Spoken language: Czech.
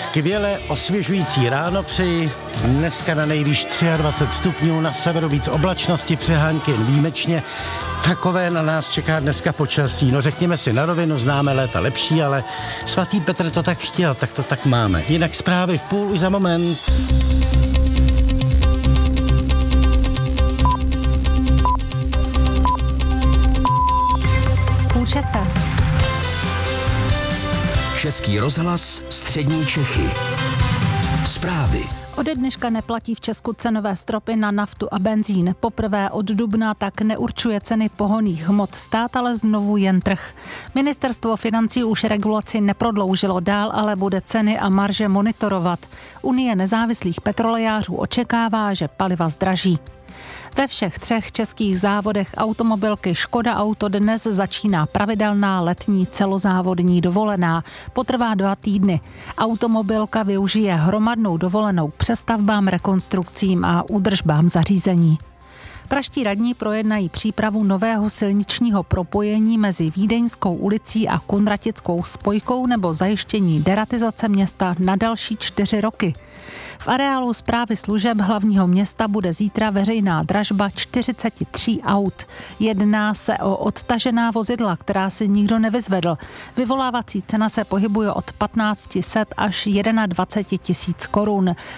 Skvěle osvěžující ráno přeji. Dneska na nejvýš 23 stupňů, na severu víc oblačnosti, přehánky jen výjimečně. Takové na nás čeká dneska počasí. No řekněme si na rovinu, známe léta lepší, ale svatý Petr to tak chtěl, tak to tak máme. Jinak zprávy v půl už za moment. Půl šesté. Český rozhlas Střední Čechy. Zprávy. Ode dneška neplatí v Česku cenové stropy na naftu a benzín. Poprvé od dubna tak neurčuje ceny pohonných hmot stát, ale znovu jen trh. Ministerstvo financí už regulaci neprodloužilo dál, ale bude ceny a marže monitorovat. Unie nezávislých petrolejářů očekává, že paliva zdraží. Ve všech 3 českých závodech automobilky Škoda Auto dnes začíná pravidelná letní celozávodní dovolená. Potrvá 2 týdny. Automobilka využije hromadnou dovolenou k přestavbám, rekonstrukcím a údržbám zařízení. Pražští radní projednají přípravu nového silničního propojení mezi Vídeňskou ulicí a Kunratickou spojkou nebo zajištění deratizace města na další 4 roky. V areálu správy služeb hlavního města bude zítra veřejná dražba 43 aut. Jedná se o odtažená vozidla, která si nikdo nevyzvedl. Vyvolávací cena se pohybuje od 1500 až 21 000 korun.